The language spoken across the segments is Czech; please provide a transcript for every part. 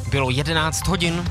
Bylo 11 hodin.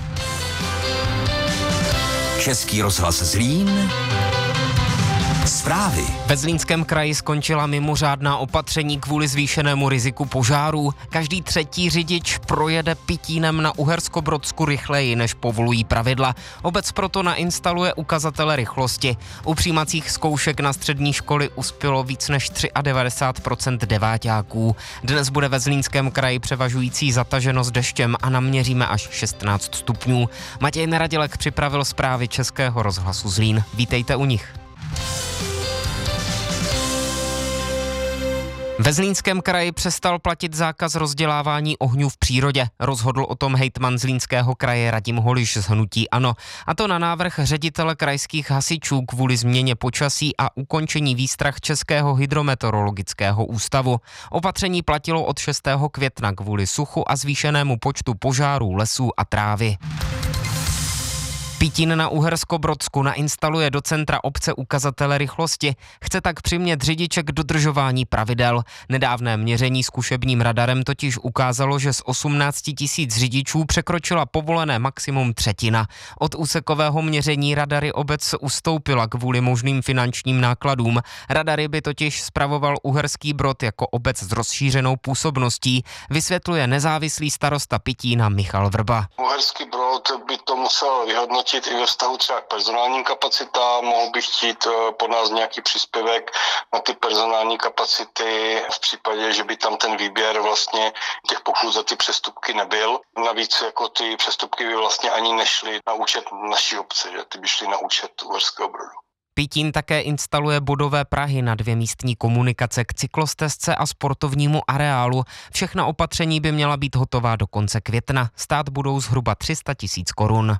Český rozhlas Zlín. Zprávy. Ve Zlínském kraji skončila mimořádná opatření kvůli zvýšenému riziku požárů. Každý třetí řidič projede Pitínem na Uherskobrodsku rychleji, než povolují pravidla. Obec proto nainstaluje ukazatele rychlosti. U přijímacích zkoušek na střední školy uspělo víc než 93% deváťáků. Dnes bude ve Zlínském kraji převažující zataženost deštěm a naměříme až 16 stupňů. Matěj Neradilek připravil zprávy Českého rozhlasu Zlín. Vítejte u nich. Ve Zlínském kraji přestal platit zákaz rozdělávání ohňů v přírodě. Rozhodl o tom hejtman Zlínského kraje Radim Holiš z hnutí ANO. A to na návrh ředitele krajských hasičů kvůli změně počasí a ukončení výstrah Českého hydrometeorologického ústavu. Opatření platilo od 6. května kvůli suchu a zvýšenému počtu požárů lesů a trávy. Pitín na Uherskobrodsku nainstaluje do centra obce ukazatele rychlosti. Chce tak přimět řidiče k dodržování pravidel. Nedávné měření zkušebním radarem totiž ukázalo, že z 18 000 řidičů překročila povolené maximum třetina. Od úsekového měření radary obec ustoupila kvůli možným finančním nákladům. Radary by totiž spravoval Uherský Brod jako obec s rozšířenou působností, vysvětluje nezávislý starosta Pitína Michal Vrba. Uherský Brod by to musel vyhodnotit i ve vztahu třeba k personálním kapacitám, mohl by chtít po nás nějaký příspěvek na ty personální kapacity v případě, že by tam ten výběr vlastně těch pokut za ty přestupky nebyl. Navíc jako ty přestupky by vlastně ani nešly na účet naší obce, že ty by šly na účet Uherského Brodu. Pitín také instaluje bodové prahy na 2 místní komunikace k cyklostezce a sportovnímu areálu. Všechna opatření by měla být hotová do konce května. Stát budou zhruba 300 000 korun.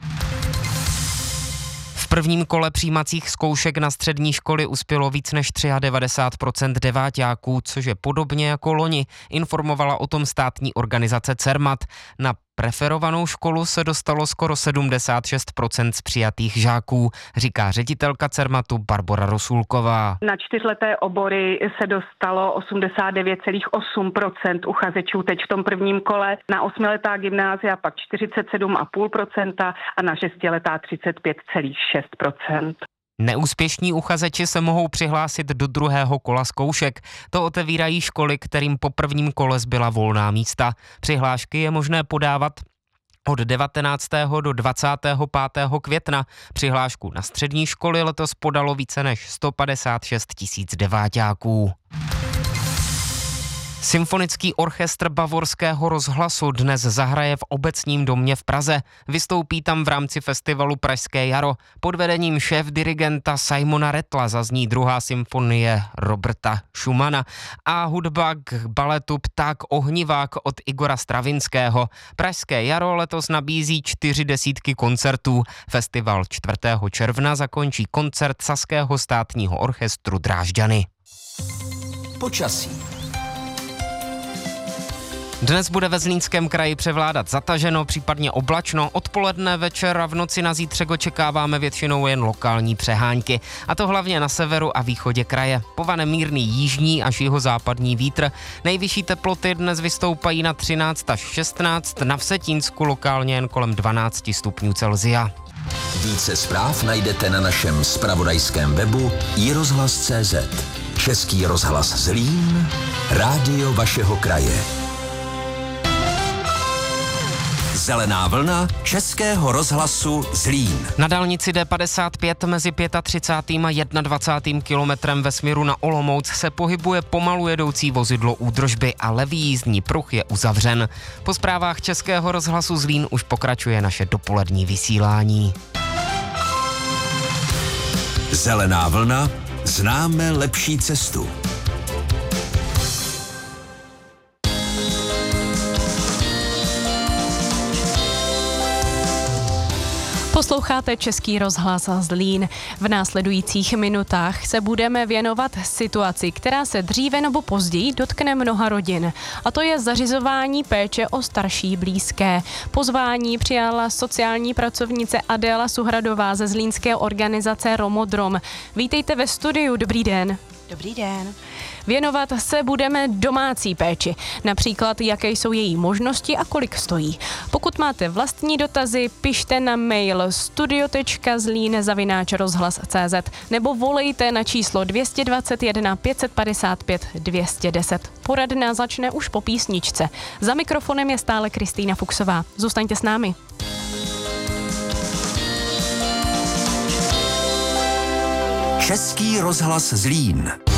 V prvním kole přijímacích zkoušek na střední školy uspělo víc než 93% deváťáků, což je podobně jako loni, informovala o tom státní organizace Cermat. Na preferovanou školu se dostalo skoro 76% z přijatých žáků, říká ředitelka Cermatu Barbora Rosulková. Na 4leté obory se dostalo 89,8% uchazečů teď v tom prvním kole, na 8letá gymnázia pak 47,5% a na 6letá 35,6%. Neúspěšní uchazeči se mohou přihlásit do druhého kola zkoušek. To otevírají školy, kterým po prvním kole zbyla volná místa. Přihlášky je možné podávat od 19. do 25. května. Přihlášku na střední školy letos podalo více než 156 000 deváťáků. Symfonický orchestr Bavorského rozhlasu dnes zahraje v Obecním domě v Praze. Vystoupí tam v rámci festivalu Pražské jaro. Pod vedením šéfdirigenta Simona Rattla zazní 2. symfonie Roberta Schumana a hudba k baletu Pták ohnivák od Igora Stravinského. Pražské jaro letos nabízí 40 koncertů. Festival 4. června zakončí koncert Saského státního orchestru Drážďany. Počasí. Dnes bude ve Zlínském kraji převládat zataženo, případně oblačno. Odpoledne, večer a v noci na zítřek očekáváme většinou jen lokální přehánky. A to hlavně na severu a východě kraje. Povane mírný jižní až jihozápadní vítr. Nejvyšší teploty dnes vystoupají na 13 až 16, na Vsetínsku lokálně jen kolem 12 stupňů Celsia. Více zpráv najdete na našem zpravodajském webu iRozhlas.cz. Český rozhlas Zlín, rádio vašeho kraje. Zelená vlna Českého rozhlasu Zlín. Na dálnici D55 mezi 35. a 21. kilometrem ve směru na Olomouc se pohybuje pomalu jedoucí vozidlo údržby a levý jízdní pruh je uzavřen. Po zprávách Českého rozhlasu Zlín už pokračuje naše dopolední vysílání. Zelená vlna, známe lepší cestu. Posloucháte Český rozhlas Zlín. V následujících minutách se budeme věnovat situaci, která se dříve nebo později dotkne mnoha rodin. A to je zařizování péče o starší blízké. Pozvání přijala sociální pracovnice Adéla Suhradová ze zlínské organizace Romodrom. Vítejte ve studiu, dobrý den. Dobrý den. Věnovat se budeme domácí péči, například jaké jsou její možnosti a kolik stojí. Pokud máte vlastní dotazy, pište na mail studio.zlín@rozhlas.cz nebo volejte na číslo 221 555 210. Poradna začne už po písničce. Za mikrofonem je stále Kristýna Fuchsová. Zůstaňte s námi. Český rozhlas Zlín.